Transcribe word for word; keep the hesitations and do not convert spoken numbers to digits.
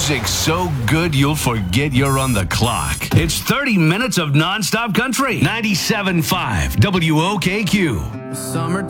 Music so good you'll forget you're on the clock. It's thirty minutes of nonstop country. ninety-seven point five W O K Q. Summertime.